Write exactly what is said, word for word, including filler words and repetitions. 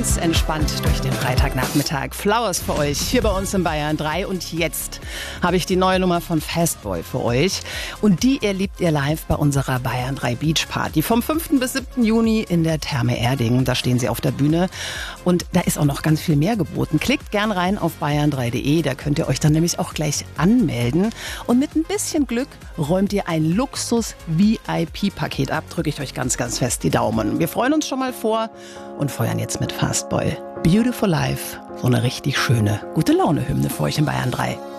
ganz entspannt durch den Freitagnachmittag. Flowers für euch hier bei uns in Bayern drei. Und jetzt habe ich die neue Nummer von Fastboy für euch. Und die erlebt ihr live bei unserer Bayern drei Beach Party. Vom fünften bis siebten Juni in der Therme Erding. Da stehen sie auf der Bühne. Und da ist auch noch ganz viel mehr geboten. Klickt gern rein auf bayern drei punkt de. Da könnt ihr euch dann nämlich auch gleich anmelden. Und mit ein bisschen Glück räumt ihr ein Luxus-V I P-Paket ab. Drücke ich euch ganz, ganz fest die Daumen. Wir freuen uns schon mal vor und feuern jetzt mit Fastboy. Beautiful Life. So eine richtig schöne, gute Laune-Hymne für euch in Bayern drei.